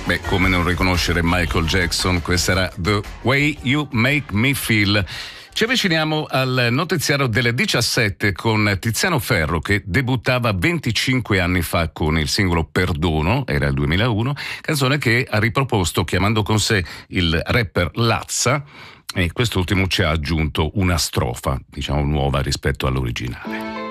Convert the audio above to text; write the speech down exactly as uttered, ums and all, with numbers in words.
Beh, come non riconoscere Michael Jackson? Questa era The Way You Make Me Feel. Ci avviciniamo al notiziario delle diciassette con Tiziano Ferro, che debuttava venticinque anni fa con il singolo Perdono, era il duemilauno, canzone che ha riproposto chiamando con sé il rapper Lazza, e quest'ultimo ci ha aggiunto una strofa, diciamo nuova rispetto all'originale.